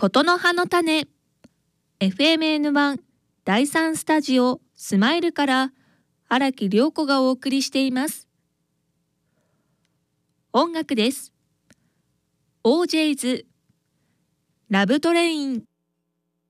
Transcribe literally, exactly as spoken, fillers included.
ことの葉の種 エフエムエヌワン だいさんスタジオスマイルから荒木涼子がお送りしています。音楽です。オージェイズラブトレイン。